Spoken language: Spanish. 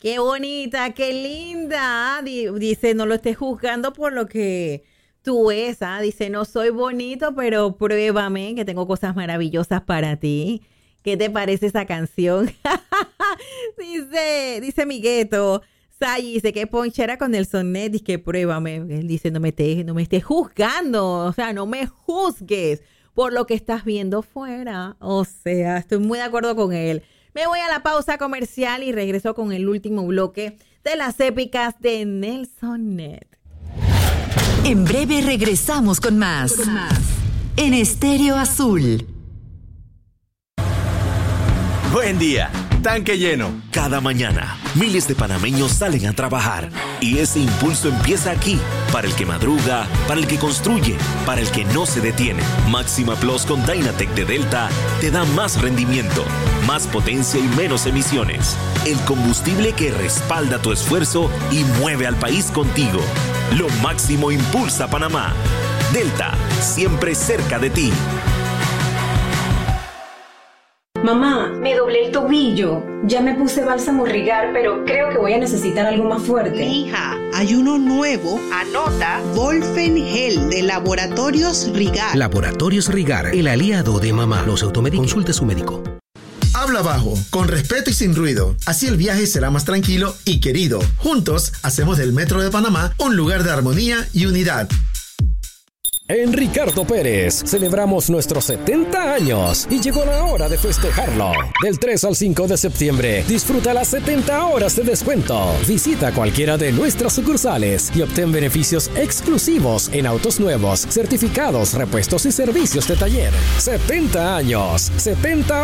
Qué bonita, qué linda. Dice, no lo estés juzgando por lo que tú es. Dice, no soy bonito, pero pruébame que tengo cosas maravillosas para ti. ¿Qué te parece esa canción? dice Migueto. Sayi dice que ponchera con el Sonnet. Dice que pruébame. Él dice, no me estés juzgando. O sea, no me juzgues por lo que estás viendo fuera. O sea, estoy muy de acuerdo con él. Me voy a la pausa comercial y regreso con el último bloque de las épicas de Nelson Net. En breve regresamos con más. En Estéreo Azul. Buen día, tanque lleno. Cada mañana, miles de panameños salen a trabajar y ese impulso empieza aquí, para el que madruga, para el que construye, para el que no se detiene. Máxima Plus con Dynatec de Delta te da más rendimiento, más potencia y menos emisiones. El combustible que respalda tu esfuerzo y mueve al país contigo. Lo máximo impulsa Panamá. Delta, siempre cerca de ti. Mamá, me doblé el tobillo. Ya me puse bálsamo Rigar, pero creo que voy a necesitar algo más fuerte. Hija, hay uno nuevo. Anota. Volfen Gel de Laboratorios Rigar. Laboratorios Rigar, el aliado de mamá. Los automedica. Consulte su médico. Habla bajo, con respeto y sin ruido. Así el viaje será más tranquilo y querido. Juntos hacemos del Metro de Panamá un lugar de armonía y unidad. En Ricardo Pérez celebramos nuestros 70 años y llegó la hora de festejarlo. Del 3 al 5 de septiembre, disfruta las 70 horas de descuento. Visita cualquiera de nuestras sucursales y obtén beneficios exclusivos en autos nuevos, certificados, repuestos y servicios de taller. 70 años, 70